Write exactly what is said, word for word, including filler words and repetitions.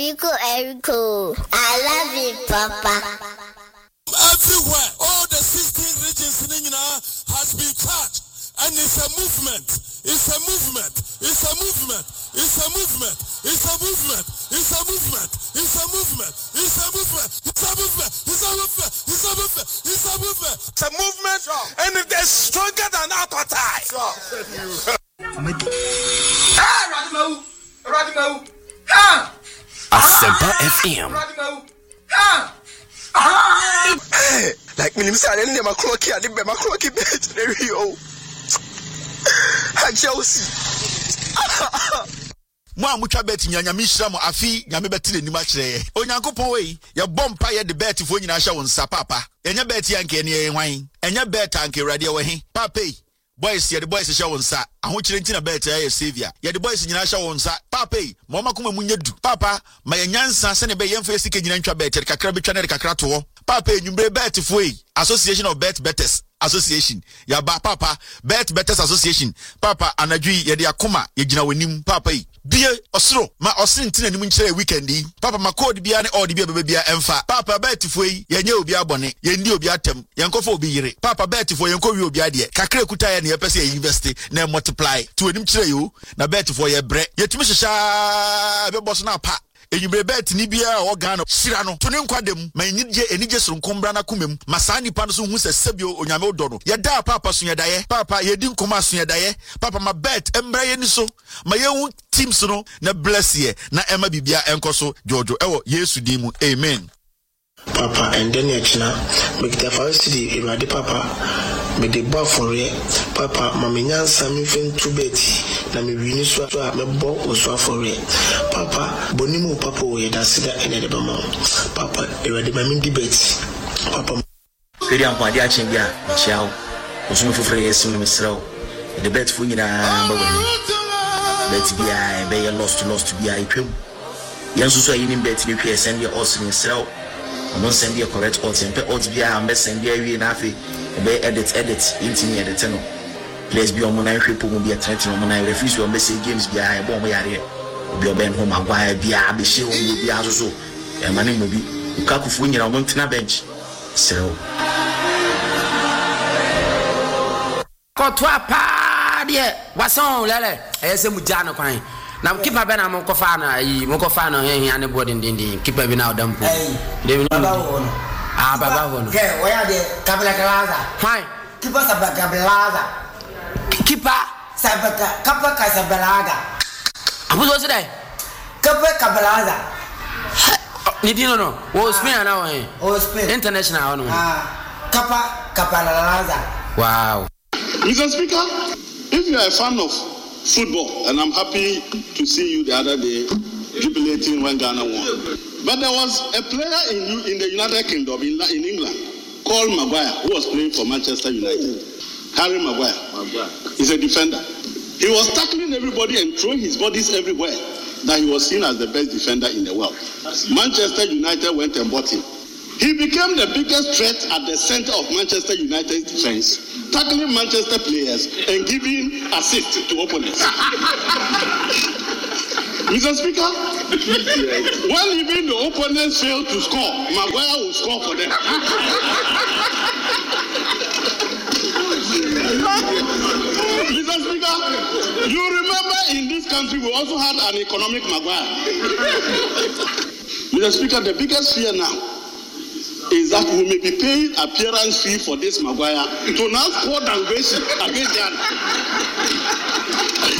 Erico, Erico. I love you, Papa. Everywhere, all the sixteen regions in India has been charged. And it's a movement. It's a movement. It's a movement. It's a movement. It's a movement. It's a movement. It's a movement. It's a movement. It's a movement. It's a movement. It's a movement. It's a movement. It's a movement. And it is stronger than appetite. Ah, Radimau. Radimau. Ha. Asempa F M. Ha. Hey, like me, I'm saying, I'm a clocky. I didn't be my clocky bed. There we go. Chelsea. Mo amutwa bet nyanya mishra mo afi nyame betile ni ma kire onyankopon we ye bompa ye de bet fo nyina hye won sa papa enya bet yanke ne ye hwan enya bet anke rade we he papa boys ye de boys hye won sa aho kire ntina bet ye savior ye de boys nyina hye won sa papa mo makoma munye du papa ma ye nyansa se ne be yemfa sike nyina ntwa bet kakra betwa ne kakra to papa enyumbre bet fo yi Association of Bet Betters Association ya ba papa Bet Betters Association papa anadwi ye de akoma ye gina wanim papa yi bie osoro ma osiri ntina nim nkire weekend yi papa ma code bia ne order bia bia emfa papa bet fo yi ye nya obi abone ye ndi obi atem ye nkofo obi yire papa bet fo ye nkowi obi ade kakra kuta ye ne ye pese ye university na multiply to nim kire yo na bet fo ye bre ye tumi hyeha be boss na pa enyumre bet ni bia o Ghana sira no to ne nkwadem ma enije enije soronkombra na kumem masani pa no so hu se sebio onyame odo no ye da papa so ye daye papa ye di nkoma so ye daye papa ma bet embra ye ni so ma ye hu teams no na bless ye na ema bibia enkoso jojo ewo Yesu di mu amen Papa and then yachina make the first day ready papa me de bo for ye papa mama nyansa me fen to beti na me wini so so me bo oso for ye papa bonimu papa wo ye dasida ene de bama papa e ready ma me debate papa kedi ampa dia chen bia chiao oso me fofre yesu me sraw the bet fu nyina ba wani bet bia be ye lost lost bia ipem yenso so ayi ni bet ni hwe send ye oso ni sraw no send you correct odds and odds be am send you we na fe be edit edit intini edit no please be on nine people mo be attract no mo nine refuse your message games be ai bo mo yare obi oben home agwa bia be she wo bia so so e mane mo bi ukakufu nyina mo ntina bench so kotwa pa de wason lele ese mu jano kwan na kipa be na mo kofa na yi mo kofa na hen ane boarding din din kipa bi na odampo de bi baba ho ah baba ho no ke oya de kabla kalaza fine kipa sabaka kablaza kipa sabaka kapa kasabalaga abuzo se dai kapa kablaza ni dino no wo Spain na wo hen o Spain international no ah kapa kapalaza wow Mister Speaker, if you are a fan of football, and I'm happy to see you the other day jubilating when Ghana won. But there was a player in in the United Kingdom, in, in England, called Maguire, who was playing for Manchester United. Harry Maguire. Maguire. He's a defender. He was tackling everybody and throwing his bodies everywhere. That he was seen as the best defender in the world. Manchester United went and bought him. He became the biggest threat at the center of Manchester United's defense, tackling Manchester players and giving assist to opponents. Mister Speaker, when even the opponents failed to score, Maguire will score for them. Mister Speaker, you remember in this country we also had an economic Maguire. Mister Speaker, the biggest fear now is that we may be paying appearance fee for this Maguire to now score downgrade against Ghana.